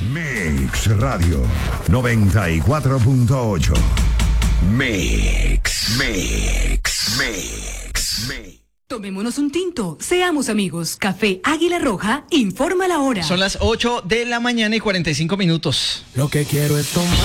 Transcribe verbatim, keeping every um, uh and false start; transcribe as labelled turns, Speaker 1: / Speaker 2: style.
Speaker 1: Mix Radio noventa y cuatro punto ocho. Mix, Mix, Mix, Mix.
Speaker 2: Tomémonos un tinto, seamos amigos. Café Águila Roja informa la hora.
Speaker 3: Son las ocho de la mañana y cuarenta y cinco minutos.
Speaker 4: Lo que quiero es tomar.